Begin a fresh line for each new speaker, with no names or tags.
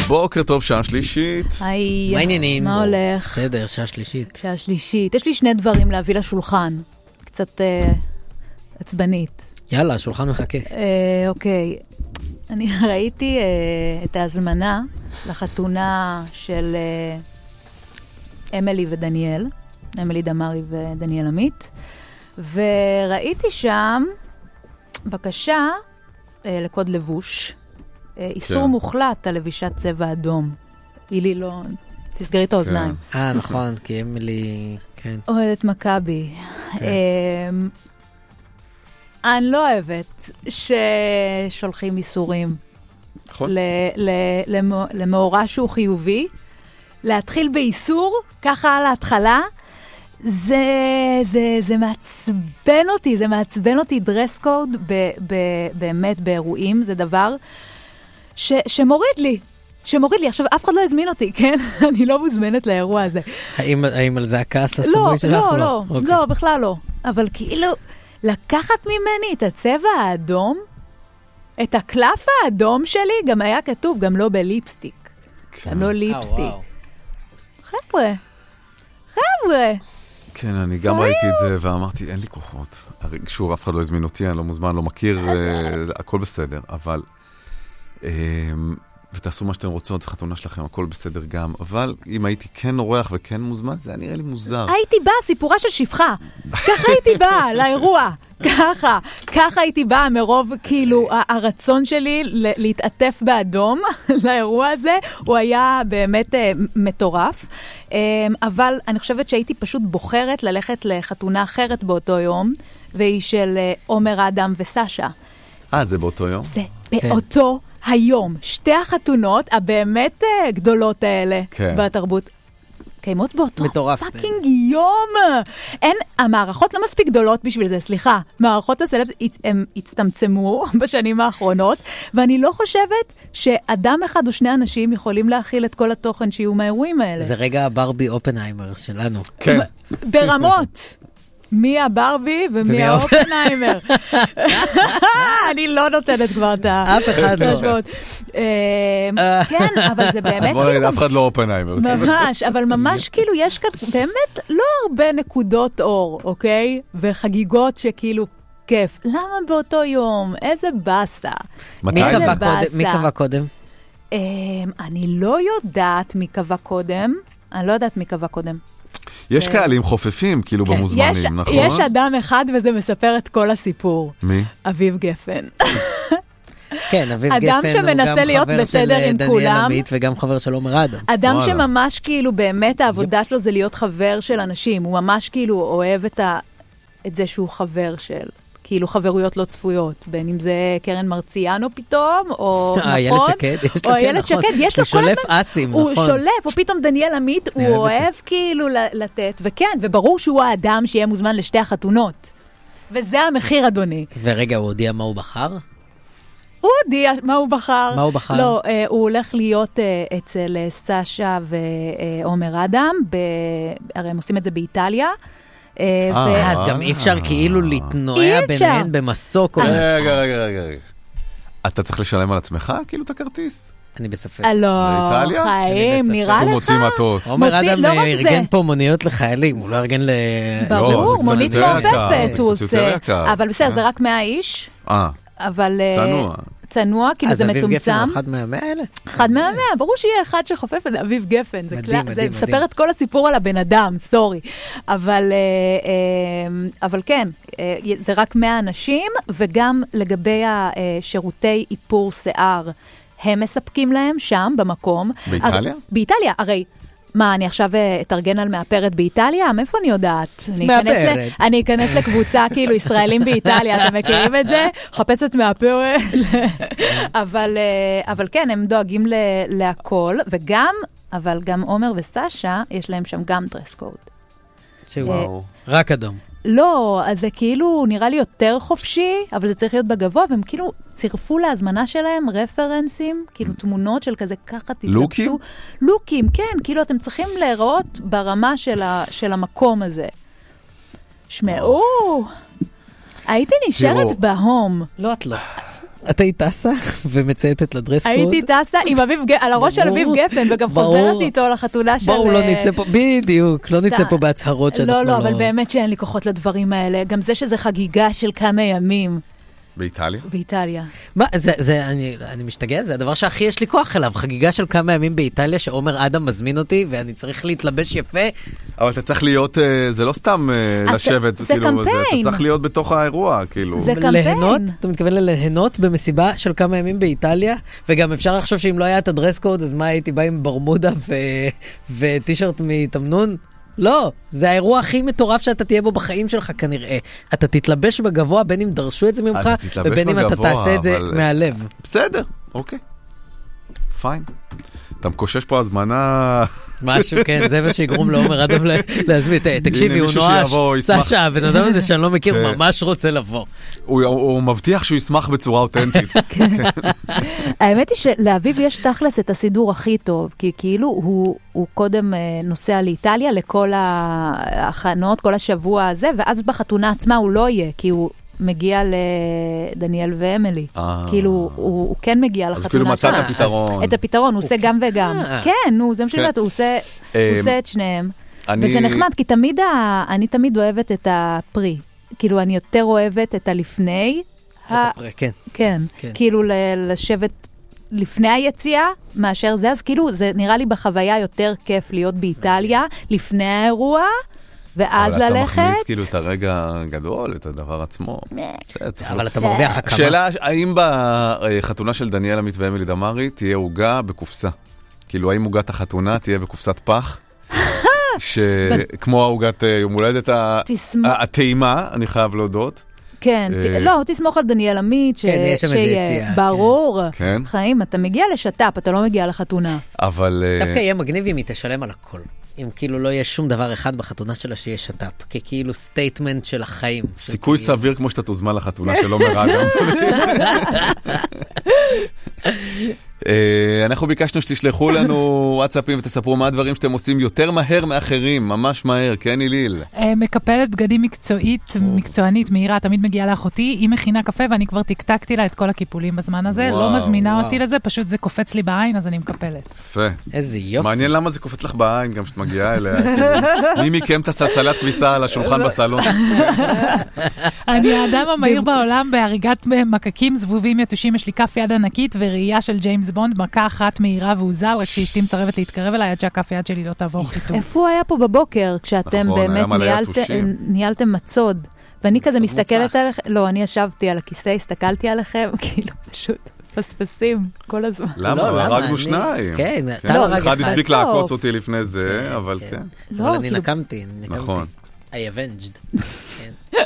בוקר טוב, שעה שלישית.
היי,
מה העניינים?
מה הולך?
בסדר, שעה שלישית.
שעה שלישית. יש לי שני דברים להביא לשולחן. קצת עצבנית.
יאללה, השולחן מחכה.
אוקיי. אני ראיתי את ההזמנה לחתונה של אמילי ודניאל. אמילי דמרי ודניאל עמית. וראיתי שם בקשה לקוד לבוש. איסור מוחלט על לבישת צבע אדום. אילי לא... תסגרי את האוזניים.
נכון, כי אמילי... כן.
אוהדת מכבי. אני לא אוהבת ששולחים איסורים.
נכון.
למאורע שהוא חיובי. להתחיל באיסור, ככה על ההתחלה, זה מעצבן אותי, זה מעצבן אותי. דרס קוד באמת באירועים, זה דבר שמוריד לי. עכשיו, אף אחד לא הזמין אותי, כן? אני לא מוזמנת לאירוע הזה.
האם על זה הכעס הסמוי שלך?
לא, בכלל לא. אבל כאילו, לקחת ממני את הצבע האדום, את הקלף האדום שלי, גם היה כתוב, גם לא בליפסטיק. גם לא ליפסטיק. חבר'ה.
כן, אני גם ראיתי את זה ואמרתי, אין לי כוחות. שוב, אף אחד לא הזמין אותי, אני לא מוזמן, לא מכיר, הכל בסדר, אבל... ותעשו מה שאתם רוצות, זה חתונה שלכם, הכל בסדר גם, אבל אם הייתי כן אורח וכן מוזמן, זה נראה לי מוזר.
הייתי באה, סיפורה של שפחה. ככה הייתי באה לאירוע. ככה הייתי באה מרוב, כאילו, הרצון שלי להתעטף באדום לאירוע הזה, הוא היה באמת מטורף. אבל אני חושבת שהייתי פשוט בוחרת ללכת לחתונה אחרת באותו יום, והיא של עומר אדם וסשה.
זה באותו יום?
זה באותו היום. שתי החתונות הבאמת גדולות האלה בתרבות. קיימות באותו פאקינג יום. המערכות לא מספיק גדולות בשביל זה, סליחה. מערכות הסלבס הם הצטמצמו בשנים האחרונות, ואני לא חושבת שאדם אחד או שני אנשים יכולים להכיל את כל התוכן שיהיו מהאירועים האלה.
זה רגע הברבי אופנהיימר שלנו.
כן.
ברמות. מי הברבי ומי האופנהיימר. אני לא נותנת כבר את
אף אחד לא.
כן, אבל זה באמת...
בוא נגיד, אף אחד לא אופנהיימר.
ממש, אבל ממש כאילו יש כאן באמת לא הרבה נקודות אור, אוקיי? וחגיגות שכאילו כיף. למה באותו יום? איזה בסה.
מי קבע קודם?
אני לא יודעת מי קבע קודם.
יש קהלים חופפים, כאילו במוזמנים, נכון?
יש אדם אחד וזה מספר את כל הסיפור.
מי?
אביב גפן.
כן, אביב גפן
אדם שמנסה להיות בסדר עם כולם.
דניאל עמית וגם חבר של עומר אדם.
אדם שממש כאילו באמת העבודה שלו זה להיות חבר של אנשים. הוא ממש כאילו אוהב את זה שהוא חבר של... כאילו חברויות לא צפויות, בין אם זה קרן מרציאנו פתאום, או
הילד שקד,
או הילד שקד, יש לו כל הזמן,
הוא שולף אסים, נכון.
הוא שולף, או פתאום דניאל עמית, הוא אוהב כאילו לתת, וכן, וברור שהוא האדם שיהיה מוזמן לשתי החתונות. וזה המחיר, אדוני.
ורגע, הוא הודיע מה הוא בחר?
הוא הודיע מה הוא בחר.
מה הוא בחר?
לא, הוא הולך להיות אצל סשה ועומר אדם, הרי הם עושים את זה באיטליה,
אז גם אי אפשר כאילו להתנועע ביניהן במסוק.
רגע. אתה צריך לשלם על עצמך כאילו את הכרטיס?
אני בספק.
לא, חיים, נראה לך?
הוא מוציא מטוס.
עומר אדם ארגן פה מוניות לחיילים, הוא לא ארגן
ברור, מונית מעופפת הוא עושה. אבל בסדר, זה רק 100 איש. אבל... צנוע, כאילו זה מצומצם.
אז אביב גפן הוא אחד מה-100 האלה?
אחד מה-100, ברור שיהיה אחד שחופף, זה אביב גפן. זה מספר את כל הסיפור על הבן אדם, סורי. אבל כן, זה רק 100 אנשים, וגם לגבי השירותי איפור שיער, הם מספקים להם שם, במקום.
באיטליה?
באיטליה, הרי... מה, אני עכשיו אתארגן על מאפרת באיטליה? מאיפה אני יודעת?
מאפרת.
אני אכנס לקבוצה, כאילו, ישראלים באיטליה, אתם מכירים את זה? חפשת מאפרת. אבל כן, הם דואגים להכל, אבל גם עומר וסשה, יש להם שם גם דרס קוד.
רק אדום.
לא, אז זה כאילו נראה לי יותר חופשי, אבל זה צריך להיות בגבוה, והם כאילו צירפו להזמנה שלהם רפרנסים, כאילו תמונות של כזה ככה תתלבשו.
לוקים?
לוקים, כן, כאילו אתם צריכים להיראות ברמה של המקום הזה. שמעו, הייתי נשארת בהום.
לא, את לא. את היית טסה ומצייתת לדרס קוד?
הייתי טסה על הראש של אביב גפן, וגם חוזרת איתו לחתונה של...
בואו לא נצא פה, בדיוק, לא נצא פה בהצהרות שאנחנו לא...
לא, אבל באמת שאין לי כוחות לדברים האלה. גם זה שזה חגיגה של כמה ימים.
באיטליה?
באיטליה.
מה, אני משתגע, זה הדבר שהכי יש לי כוח אליו, חגיגה של כמה ימים באיטליה, שעומר אדם מזמין אותי, ואני צריך להתלבש יפה.
אבל אתה צריך להיות, זה לא סתם לשבת,
זה קמפיין.
אתה צריך להיות בתוך האירוע, כאילו.
זה קמפיין.
אתה מתכוון לליהנות במסיבה של כמה ימים באיטליה, וגם אפשר לחשוב שאם לא היה את הדרס קוד, אז מה הייתי בא עם ברמודה וטישרט מתמנון? לא, זה האירוע הכי מטורף שאתה תהיה בו בחיים שלך כנראה. אתה תתלבש בגבוה, בין אם דרשו את זה ממך, ובין אם אתה תעשה את זה מהלב.
בסדר, אוקיי. פיין. אתה מקושש פה הזמנה...
משהו, כן, זה מה שיגרום לעומר אדם להזמין. תקשיבי, הוא נואש, סשה, הבן אדם הזה שאני לא מכיר, ממש רוצה לבוא.
הוא מבטיח שהוא ישמח בצורה אותנטית.
האמת היא שלאביב יש תכלס את הסידור הכי טוב, כי כאילו הוא קודם נוסע לאיטליה לכל ההכנות, כל השבוע הזה, ואז בחתונה עצמה הוא לא יהיה, כי הוא מגיע לדניאל ואמילי. כאילו, הוא כן מגיע לחתונה.
אז כאילו מצא את הפתרון.
את הפתרון, הוא עושה גם וגם. כן, זה משהו הוא עושה את שניהם. וזה נחמד, כי אני תמיד אוהבת את הפרי. כאילו, אני יותר אוהבת את הלפני.
את הפרי, כן.
כן, כאילו לשבת לפני היציאה, מאשר זה, אז כאילו, זה נראה לי בחוויה יותר כיף להיות באיטליה, לפני האירוע, ואז ללכת... אבל אתה מכניס
כאילו את הרגע הגדול, את הדבר עצמו.
אבל אתה מרוויח הקמה.
שאלה, האם בחתונה של דניאל עמית ואמילי דמארי תהיה עוגה בקופסה? כאילו, האם עוגת החתונה תהיה בקופסת פח? שכמו העוגת יום הולדת הטעימה, אני חייב להודות.
כן, לא, תסמוך על דניאל עמית, שיהיה ברור. חיים, אתה מגיע לשטאפ, אתה לא מגיע לחתונה.
אבל...
דווקא יהיה מגניב אם היא תשלם על הכל. אם כאילו לא יהיה שום דבר אחד בחתונה שלה שיהיה שטאפ, ככאילו סטייטמנט של החיים.
סיכוי סביר כמו שאתה תוזמן לחתונה שלא מרגע. אנחנו ביקשנו שתשלחו לנו וואטסאפים ותספרו מה הדברים שאתם עושים יותר מהר מאחרים, ממש מהר, כן איליל?
מקפלת בגדים מקצוענית, מהירה, תמיד מגיעה לאחותי, היא מכינה קפה ואני כבר תקתקתי לה את כל הקיפולים בזמן הזה, לא מזמינה אותי לזה, פשוט זה קופץ לי בעין, אז אני מקפלת.
יפה.
איזה יופי.
מעניין למה זה קופץ לך בעין, גם שאת מגיעה אליה. מי מכם את הסלסלת כביסה על השולחן בסלון?
אני האדם המהיר בעולם בהריגת מקקים זבובים יתושים, יש לי כף יד ענקית וראייה של ג'יימס בונד, מכה אחת מהירה והוזל, רק שאשתי מצרבת להתקרב אליי עד שהכף יד שלי לא תעבור חיתוך.
איפה הוא היה פה בבוקר, כשאתם באמת ניהלתם מצוד, ואני כזה מסתכלת עליכם, לא, אני ישבתי על הכיסא, הסתכלתי עליכם, כאילו פשוט פספסים כל הזמן.
למה? הרגנו שניים.
כן,
אחד הספיק לעקוץ אותי לפני זה, אבל כן.
אבל אני נקמתי.
נכון.
I avenged.